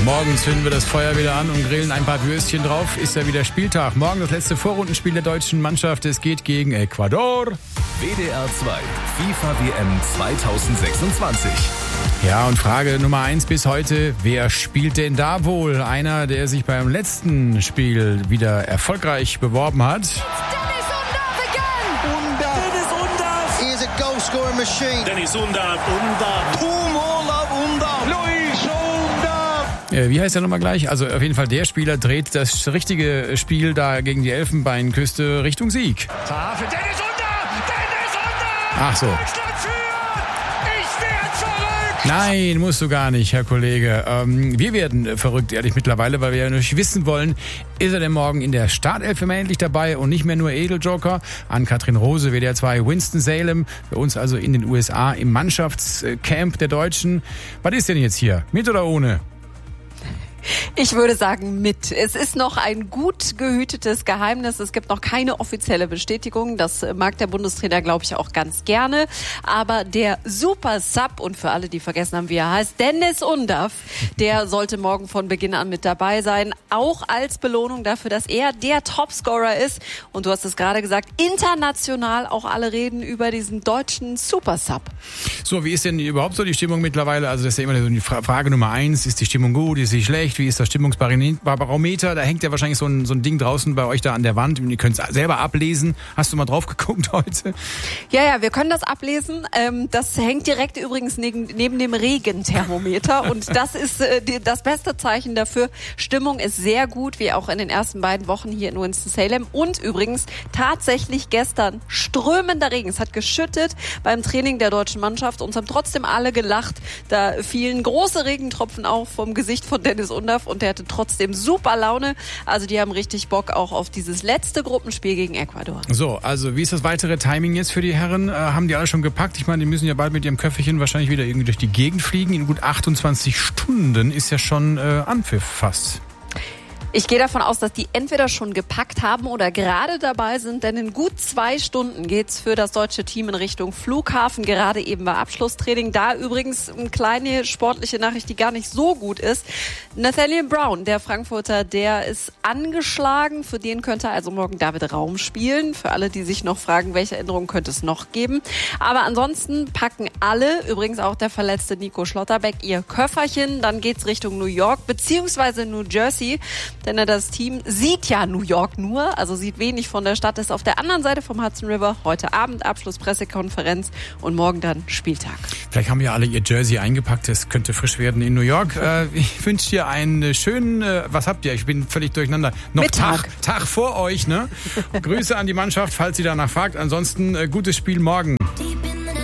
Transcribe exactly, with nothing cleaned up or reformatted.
Morgen zünden wir das Feuer wieder an und grillen ein paar Würstchen drauf. Ist ja wieder Spieltag. Morgen das letzte Vorrundenspiel der deutschen Mannschaft. Es geht gegen Ecuador. W D R zwei FIFA W M zweitausendsechsundzwanzig. Ja, und Frage Nummer eins bis heute. Wer spielt denn da wohl? Einer, der sich beim letzten Spiel wieder erfolgreich beworben hat. Dennis Undav again! Undav! Dennis Undav! He is a goal-scoring machine. Dennis Undav! Undav! Tumorlaub Undav! Luis Undav! Äh, wie heißt der nochmal gleich? Also auf jeden Fall der Spieler dreht das richtige Spiel da gegen die Elfenbeinküste Richtung Sieg. Tar für Dennis Undav! Dennis Undav! Ach so. Deutschland führt! Ich werde verrückt! Nein, musst du gar nicht, Herr Kollege. Ähm, wir werden verrückt, ehrlich, mittlerweile, weil wir ja natürlich wissen wollen, ist er denn morgen in der Startelf immer endlich dabei und nicht mehr nur Edeljoker? Ann-Kathrin Rose, W D R zwei, Winston-Salem, für uns also in den U S A im Mannschaftscamp der Deutschen. Was ist denn jetzt hier? Mit oder ohne? Ich würde sagen mit. Es ist noch ein gut gehütetes Geheimnis. Es gibt noch keine offizielle Bestätigung. Das mag der Bundestrainer, glaube ich, auch ganz gerne. Aber der Super Sub, und für alle, die vergessen haben, wie er heißt, Dennis Undav, der sollte morgen von Beginn an mit dabei sein. Auch als Belohnung dafür, dass er der Topscorer ist. Und du hast es gerade gesagt, international auch alle reden über diesen deutschen Super Sub. So, wie ist denn überhaupt so die Stimmung mittlerweile? Also das ist ja immer so die Frage Nummer eins. Ist die Stimmung gut? Ist sie schlecht? Wie ist das Stimmungsbarometer? Da hängt ja wahrscheinlich so ein, so ein Ding draußen bei euch da an der Wand. Ihr könnt es selber ablesen. Hast du mal drauf geguckt heute? Ja, ja, wir können das ablesen. Ähm, das hängt direkt übrigens neben, neben dem Regenthermometer. Und das ist äh, die, das beste Zeichen dafür. Stimmung ist sehr gut, wie auch in den ersten beiden Wochen hier in Winston-Salem. Und übrigens tatsächlich gestern strömender Regen. Es hat geschüttet beim Training der deutschen Mannschaft. Uns haben trotzdem alle gelacht. Da fielen große Regentropfen auf vom Gesicht von Dennis Undav und der hatte trotzdem super Laune. Also die haben richtig Bock auch auf dieses letzte Gruppenspiel gegen Ecuador. So, also wie ist das weitere Timing jetzt für die Herren? Äh, haben die alle schon gepackt? Ich meine, die müssen ja bald mit ihrem Köfferchen wahrscheinlich wieder irgendwie durch die Gegend fliegen. In gut achtundzwanzig Stunden ist ja schon äh, Anpfiff fast. Ich gehe davon aus, dass die entweder schon gepackt haben oder gerade dabei sind, denn in gut zwei Stunden geht's für das deutsche Team in Richtung Flughafen. Gerade eben war Abschlusstraining. Da übrigens eine kleine sportliche Nachricht, die gar nicht so gut ist. Nathaniel Brown, der Frankfurter, der ist angeschlagen. Für den könnte also morgen David Raum spielen. Für alle, die sich noch fragen, welche Änderungen könnte es noch geben. Aber ansonsten packen alle, übrigens auch der verletzte Nico Schlotterbeck, ihr Köfferchen. Dann geht's Richtung New York beziehungsweise New Jersey. Denn das Team sieht ja New York nur, also sieht wenig von der Stadt, ist auf der anderen Seite vom Hudson River. Heute Abend Abschlusspressekonferenz und morgen dann Spieltag. Vielleicht haben ja alle ihr Jersey eingepackt, es könnte frisch werden in New York. Äh, ich wünsche dir einen schönen, äh, was habt ihr? Ich bin völlig durcheinander. Noch Mittag. Tag, Tag vor euch, ne? Grüße an die Mannschaft, falls sie danach fragt. Ansonsten äh, gutes Spiel morgen.